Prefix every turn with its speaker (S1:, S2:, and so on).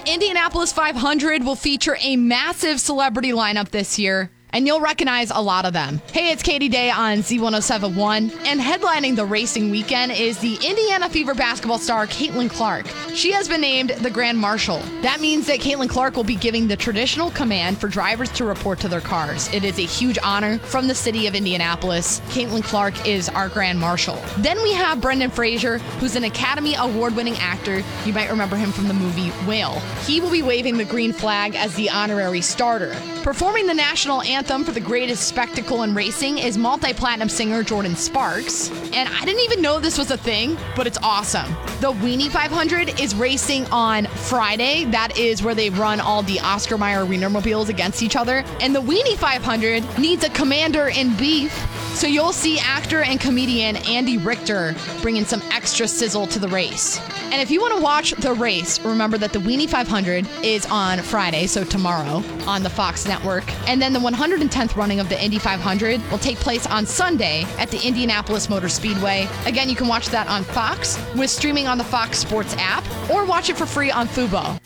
S1: The Indianapolis 500 will feature a massive celebrity lineup this year, and you'll recognize a lot of them. Hey, it's Katie Day on Z1071, and headlining the racing weekend is the Indiana Fever basketball star Caitlin Clark. She has been named the Grand Marshal. That means that Caitlin Clark will be giving the traditional command for drivers to report to their cars. It is a huge honor from the city of Indianapolis. Caitlin Clark is our Grand Marshal. Then we have Brendan Fraser, who's an Academy Award-winning actor. You might remember him from the movie Whale. He will be waving the green flag as the honorary starter. Performing the national anthem for the greatest spectacle in racing is multi-platinum singer Jordan Sparks. And I didn't even know this was a thing, but it's awesome. The Weenie 500 is racing on Friday. That is where they run all the Oscar Mayer Wienermobiles against each other. And the Weenie 500 needs a commander in beef. So you'll see actor and comedian Andy Richter bringing some extra sizzle to the race. And if you want to watch the race, remember that the Weenie 500 is on Friday, so tomorrow, on the Fox network. And then the 110th running of the Indy 500 will take place on Sunday at the Indianapolis Motor Speedway. Again, you can watch that on Fox with streaming on the Fox Sports app, or watch it for free on Fubo.